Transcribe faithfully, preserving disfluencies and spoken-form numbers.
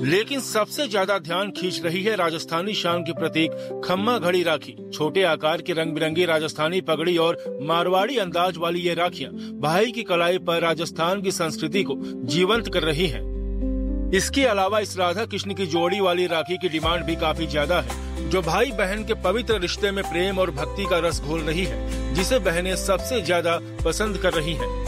लेकिन सबसे ज्यादा ध्यान खींच रही है राजस्थानी शान के प्रतीक खम्मा घड़ी राखी। छोटे आकार के रंग बिरंगी राजस्थानी पगड़ी और मारवाड़ी अंदाज वाली ये राखियां भाई की कलाई पर राजस्थान की संस्कृति को जीवंत कर रही हैं। इसके अलावा इस राधा कृष्ण की जोड़ी वाली राखी की डिमांड भी काफी ज्यादा है, जो भाई बहन के पवित्र रिश्ते में प्रेम और भक्ति का रस घोल रही है, जिसे बहनें सबसे ज्यादा पसंद कर रही हैं।